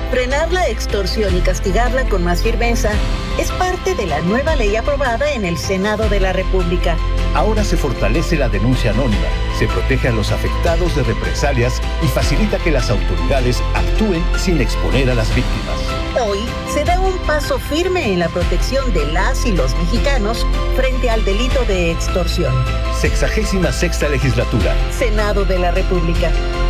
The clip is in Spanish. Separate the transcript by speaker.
Speaker 1: Frenar la extorsión y castigarla con más firmeza es parte de la nueva ley aprobada en el Senado de la República.
Speaker 2: Ahora se fortalece la denuncia anónima, se protege a los afectados de represalias y facilita que las autoridades actúen sin exponer a las víctimas.
Speaker 1: Hoy se da un paso firme en la protección de las y los mexicanos frente al delito de extorsión.
Speaker 2: 66ª legislatura.
Speaker 1: Senado de la República.